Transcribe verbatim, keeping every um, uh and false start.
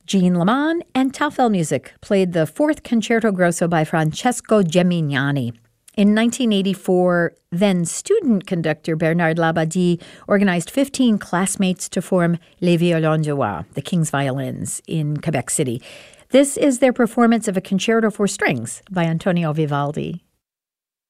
Jean Leman and Taufel Music played the fourth Concerto Grosso by Francesco Gemignani. In nineteen eighty-four, then student conductor Bernard Labadie organized fifteen classmates to form Les Violons du Roi, the King's Violins, in Quebec City. This is their performance of a concerto for strings by Antonio Vivaldi.